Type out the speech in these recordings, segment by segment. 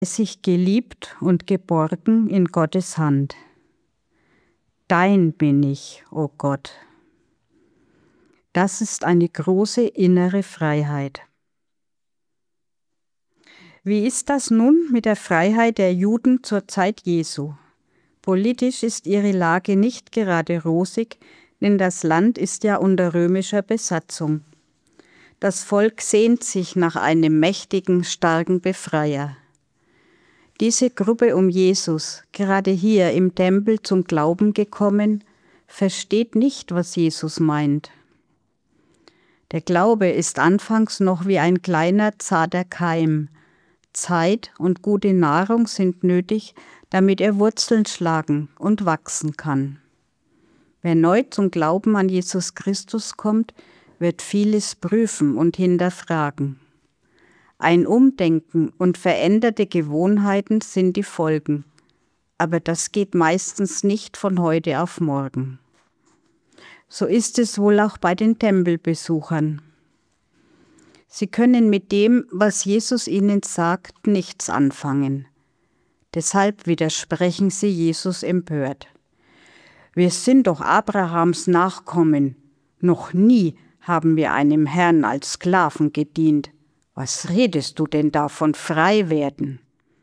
sich geliebt und geborgen in Gottes Hand. Dein bin ich, o Gott. Das ist eine große innere Freiheit. Wie ist das nun mit der Freiheit der Juden zur Zeit Jesu? Politisch ist ihre Lage nicht gerade rosig, denn das Land ist ja unter römischer Besatzung. Das Volk sehnt sich nach einem mächtigen, starken Befreier. Diese Gruppe um Jesus, gerade hier im Tempel zum Glauben gekommen, versteht nicht, was Jesus meint. Der Glaube ist anfangs noch wie ein kleiner, zarter Keim. Zeit und gute Nahrung sind nötig, damit er Wurzeln schlagen und wachsen kann. Wer neu zum Glauben an Jesus Christus kommt, wird vieles prüfen und hinterfragen. Ein Umdenken und veränderte Gewohnheiten sind die Folgen, aber das geht meistens nicht von heute auf morgen. So ist es wohl auch bei den Tempelbesuchern. Sie können mit dem, was Jesus ihnen sagt, nichts anfangen. Deshalb widersprechen sie Jesus empört. Wir sind doch Abrahams Nachkommen. Noch nie haben wir einem Herrn als Sklaven gedient. Was redest du denn da von Freiwerden?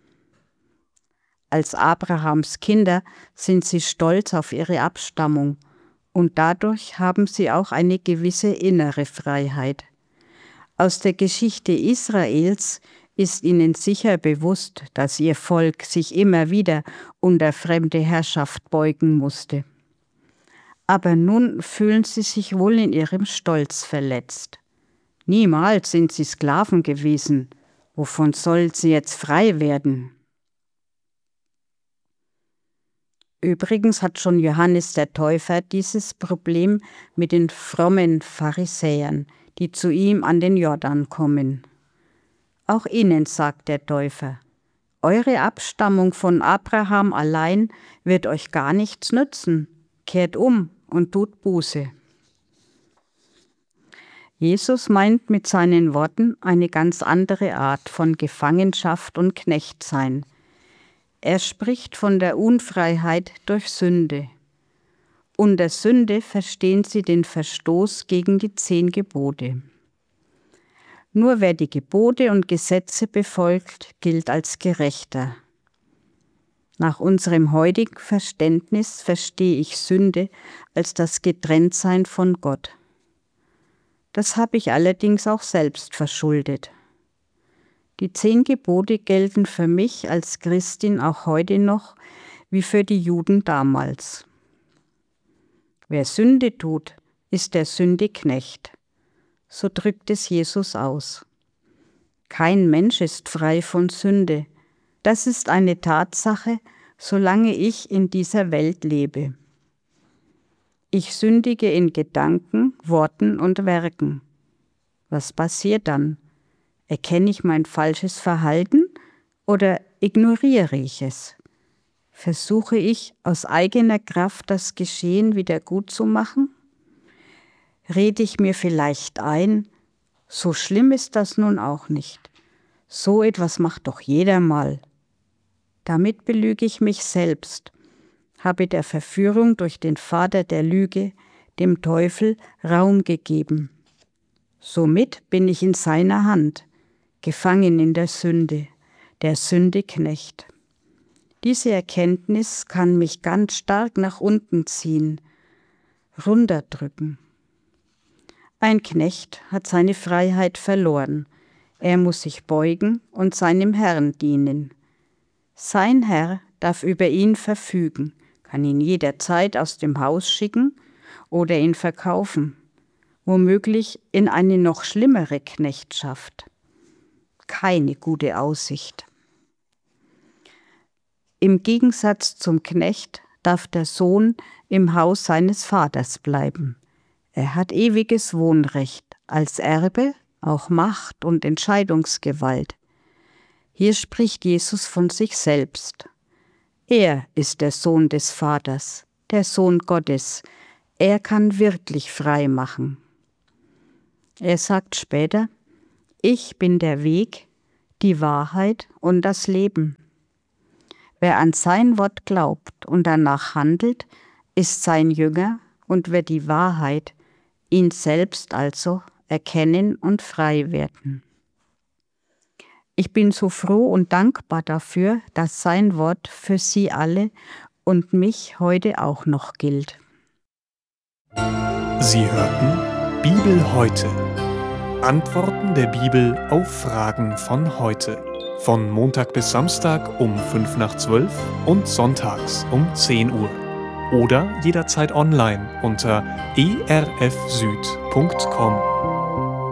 Als Abrahams Kinder sind sie stolz auf ihre Abstammung und dadurch haben sie auch eine gewisse innere Freiheit. Aus der Geschichte Israels ist ihnen sicher bewusst, dass ihr Volk sich immer wieder unter fremde Herrschaft beugen musste. Aber nun fühlen sie sich wohl in ihrem Stolz verletzt. Niemals sind sie Sklaven gewesen. Wovon sollen sie jetzt frei werden? Übrigens hat schon Johannes der Täufer dieses Problem mit den frommen Pharisäern, die zu ihm an den Jordan kommen. Auch ihnen sagt der Täufer: Eure Abstammung von Abraham allein wird euch gar nichts nützen. Kehrt um und tut Buße. Jesus meint mit seinen Worten eine ganz andere Art von Gefangenschaft und Knechtsein. Er spricht von der Unfreiheit durch Sünde. Unter Sünde verstehen sie den Verstoß gegen die 10 Gebote. Nur wer die Gebote und Gesetze befolgt, gilt als Gerechter. Nach unserem heutigen Verständnis verstehe ich Sünde als das Getrenntsein von Gott. Das habe ich allerdings auch selbst verschuldet. Die 10 Gebote gelten für mich als Christin auch heute noch wie für die Juden damals. Wer Sünde tut, ist der Sünde Knecht. So drückt es Jesus aus. Kein Mensch ist frei von Sünde. Das ist eine Tatsache, solange ich in dieser Welt lebe. Ich sündige in Gedanken, Worten und Werken. Was passiert dann? Erkenne ich mein falsches Verhalten oder ignoriere ich es? Versuche ich aus eigener Kraft das Geschehen wieder gut zu machen? Rede ich mir vielleicht ein, so schlimm ist das nun auch nicht. So etwas macht doch jeder mal. Damit belüge ich mich selbst, habe der Verführung durch den Vater der Lüge, dem Teufel, Raum gegeben. Somit bin ich in seiner Hand, gefangen in der Sünde Knecht. Diese Erkenntnis kann mich ganz stark nach unten ziehen, runterdrücken. Ein Knecht hat seine Freiheit verloren. Er muss sich beugen und seinem Herrn dienen. Sein Herr darf über ihn verfügen, kann ihn jederzeit aus dem Haus schicken oder ihn verkaufen, womöglich in eine noch schlimmere Knechtschaft. Keine gute Aussicht. Im Gegensatz zum Knecht darf der Sohn im Haus seines Vaters bleiben. Er hat ewiges Wohnrecht, als Erbe auch Macht und Entscheidungsgewalt. Hier spricht Jesus von sich selbst. Er ist der Sohn des Vaters, der Sohn Gottes. Er kann wirklich frei machen. Er sagt später: Ich bin der Weg, die Wahrheit und das Leben. Wer an sein Wort glaubt und danach handelt, ist sein Jünger und wird die Wahrheit, ihn selbst also, erkennen und frei werden. Ich bin so froh und dankbar dafür, dass sein Wort für Sie alle und mich heute auch noch gilt. Sie hörten Bibel heute. Antworten der Bibel auf Fragen von heute. Von Montag bis Samstag um 11:55 und sonntags um 10 Uhr. Oder jederzeit online unter erfsüd.com.